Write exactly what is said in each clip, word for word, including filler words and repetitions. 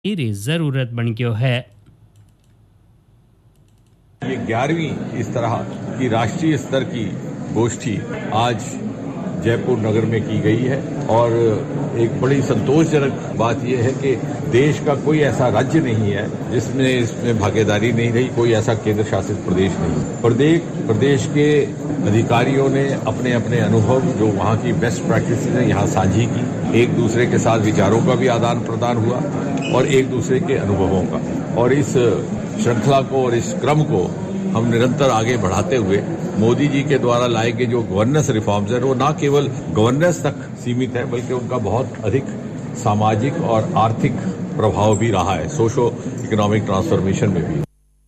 री जरूरत बन गयो है। ये ग्यारहवीं इस तरह की राष्ट्रीय स्तर की गोष्ठी आज जयपुर नगर में की गई है और एक बड़ी संतोषजनक बात यह है कि देश का कोई ऐसा राज्य नहीं है जिसमें इसमें भागीदारी नहीं रही, कोई ऐसा केंद्र शासित प्रदेश नहीं। प्रत्येक प्रदेश के अधिकारियों ने अपने अपने अनुभव जो वहाँ की बेस्ट प्रैक्टिस है यहाँ साझी की, एक दूसरे के साथ विचारों का भी आदान प्रदान हुआ और एक दूसरे के अनुभवों का, और इस श्रृंखला को और इस क्रम को हम निरंतर आगे बढ़ाते हुए मोदी जी के द्वारा लाए गए जो गवर्नेंस रिफॉर्म्स हैं वो न केवल गवर्नेंस तक सीमित है बल्कि उनका बहुत अधिक सामाजिक और आर्थिक प्रभाव भी रहा है, सोशो इकोनॉमिक ट्रांसफॉर्मेशन में भी।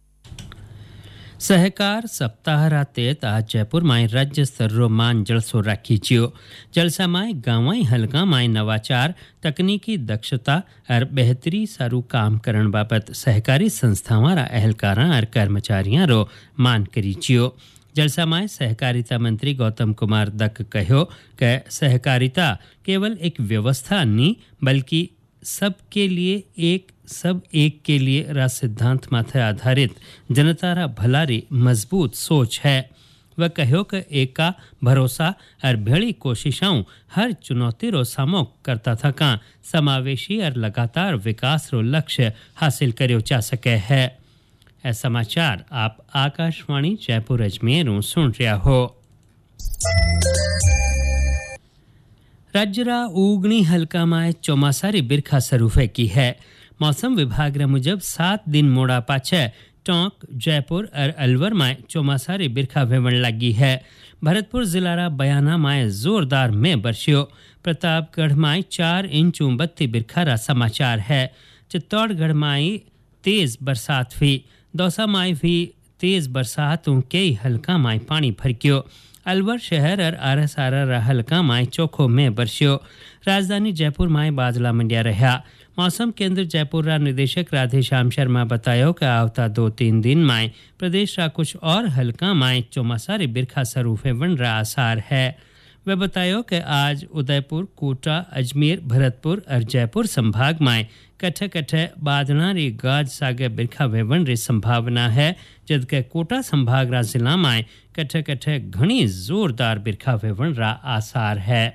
सहकार सप्ताह रातेत आज जयपुर में राज्य स्तर मान जलसो राखी छियो। जलसा में गांवाई हलका में नवाचार, तकनीकी दक्षता और बेहतरी सारू काम करण बाबत सहकारी संस्थावां अहलकारा और कर्मचारियों रो मान करी छियो। जलसा में सहकारिता मंत्री गौतम कुमार दक कहो कि सहकारिता केवल एक व्यवस्था नहीं बल्कि सबके लिए एक सब एक के लिए रा सिद्धांत माथे आधारित जनतारा भलारी मजबूत सोच है। वह कहो कि एका भरोसा और भेड़ी कोशिशों हर चुनौती रो सामो करता था का समावेशी और लगातार विकास रो लक्ष्य हासिल करो जा सके है। ऐ समाचार आप आकाशवाणी जयपुर अजमेर सुन रहा हो। राज्यरा उगनी हल्का में चौमासारी बिरखा सरूफे की है। मौसम विभाग रे मुजब सात दिन मोड़ा पाछे टोंक, जयपुर और अलवर में चौमासारी बिरखा वेवण लगी है। भरतपुर जिलारा बयाना में जोरदार में बरसियो। प्रतापगढ़ में चार इंच बत्ती बिरखा रा समाचार है। चित्तौड़गढ़ में तेज बरसात हुई। दौसा में भी तेज बरसात कई हल्का में पानी भरक्यो। अलवर शहर और आरस आरा हल्का में चोखो में बरसियो। राजधानी जयपुर में बादला मंडिया रहा। मौसम केंद्र जयपुर रा निदेशक राधेश्याम शर्मा बतायो कि आवता दो तीन दिन में प्रदेश रा कुछ और हल्का में चौमासारी बिरखा सरूफे वन रा आसार है। वे बतायो कि आज उदयपुर, कोटा, अजमेर, भरतपुर और जयपुर संभाग में कठे कठे बादनारी गाज सागे बिरखा वेवन री संभावना है, जबकि कोटा संभाग रा जिला में कठे कठे घनी जोरदार बिरखा वेवन रा आसार है।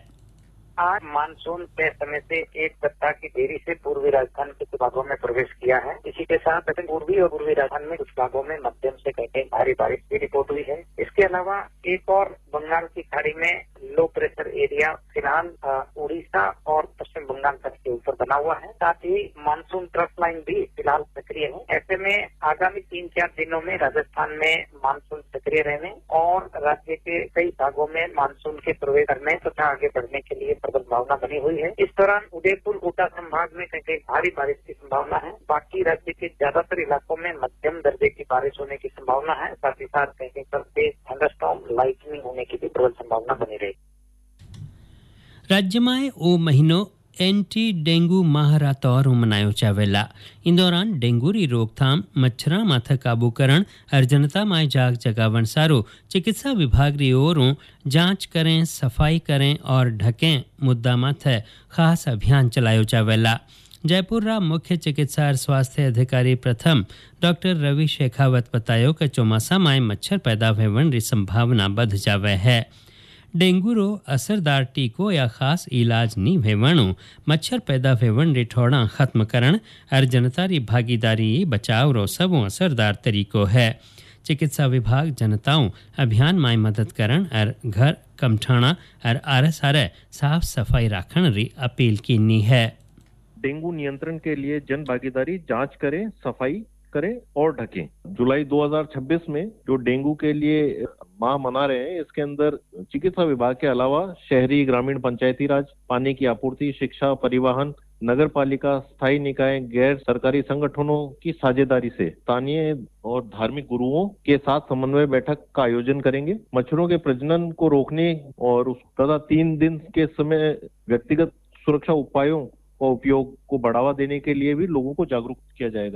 आज मानसून तय समय से एक सप्ताह की देरी से पूर्वी राजस्थान के कुछ भागों में प्रवेश किया है। इसी के साथ दक्षिण पूर्वी और पूर्वी राजस्थान में कुछ भागों में मध्यम से कहीं भारी बारिश की रिपोर्ट हुई है। इसके अलावा एक और बंगाल की खाड़ी में लो प्रेशर एरिया फिलहाल उड़ीसा और पश्चिम बंगाल तट के ऊपर बना हुआ है। साथ ही मानसून ट्रफ लाइन भी फिलहाल सक्रिय है। ऐसे में आगामी तीन चार दिनों में राजस्थान में मानसून सक्रिय रहने और राज्य के कई भागों में मानसून के प्रवेश करने तथा आगे बढ़ने के लिए संभावना बनी हुई है। इस दौरान उदयपुर, कोटा संभाग में कहीं कहीं भारी बारिश की संभावना है। बाकी राज्य के ज्यादातर इलाकों में मध्यम दर्जे की बारिश होने की संभावना है। साथ ही साथ कहीं कहीं पर तेज थंडरस्टॉर्म, लाइटनिंग होने की भी प्रबल संभावना बनी रहेगी। राज्य में ओ महीनों एंटी डेंगू माह तौर मनायो चावेला। इन दौरान डेंगू री रोकथाम, मच्छरा माथे काबू करण और जनता में जाग जगावन सारो चिकित्सा विभाग री ओरों जांच करें, सफाई करें और ढकें मुद्दा माथे खास अभियान चलायो चावेला। जयपुर रा मुख्य चिकित्सा और स्वास्थ्य अधिकारी प्रथम डॉक्टर रवि शेखावत बतायो कि चौमासा में मच्छर पैदा होवन री संभावना बढ़ जावे है। डेंगू रो असरदार टीको या खास इलाज नी भेवणु मच्छर पैदा भेवण रे ठोड़ा खत्म करण और जनता री भागीदारी बचाव रो सबो असरदार तरीको है। चिकित्सा विभाग जनताओं अभियान में मदद करण और घर, कमठाना और आरे सारे साफ सफाई राखण री अपील कीनी है। डेंगू नियंत्रण के लिए जन भागीदारी, जांच करें, सफाई करें और ढकें। जुलाई दो हज़ार छब्बीस में जो डेंगू के लिए माह मना रहे हैं, इसके अंदर चिकित्सा विभाग के अलावा शहरी ग्रामीण पंचायती राज, पानी की आपूर्ति, शिक्षा, परिवहन, नगर पालिका, स्थायी निकाय, गैर सरकारी संगठनों की साझेदारी से स्थानीय और धार्मिक गुरुओं के साथ समन्वय बैठक का आयोजन करेंगे। मच्छरों के प्रजनन को रोकने और तथा तीन दिन के समय व्यक्तिगत सुरक्षा उपायों का उपयोग को बढ़ावा देने के लिए भी लोगों को जागरूक किया जाएगा।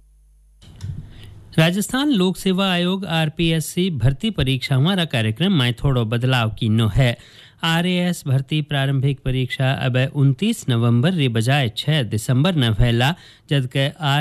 राजस्थान लोक सेवा आयोग आरपीएससी भर्ती परीक्षा हमारा कार्यक्रम में थोड़ो बदलाव कीनो है। आरएएस भर्ती प्रारंभिक परीक्षा अब उनतीस नवंबर री बजाय छह दिसंबर न फैला, जबकि